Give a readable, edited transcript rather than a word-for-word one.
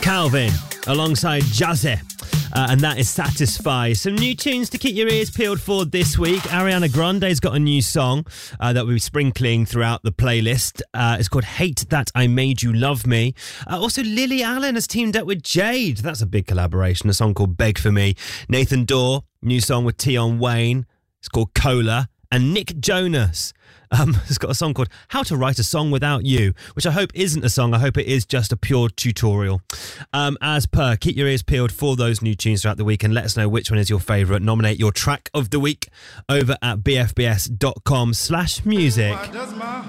Calvin alongside Jazzy. And that is Satisfy. Some new tunes to keep your ears peeled for this week. Ariana Grande's got a new song that we'll be sprinkling throughout the playlist. It's called Hate That I Made You Love Me. Also, Lily Allen has teamed up with Jade. That's a big collaboration. A song called Beg For Me. Nathan Dorr, new song with Tion Wayne. It's called Cola. And Nick Jonas has got a song called How to Write a Song Without You, which I hope isn't a song. I hope it is just a pure tutorial. As per, keep your ears peeled for those new tunes throughout the week and let us know which one is your favourite. Nominate your track of the week over at bfbs.com/music.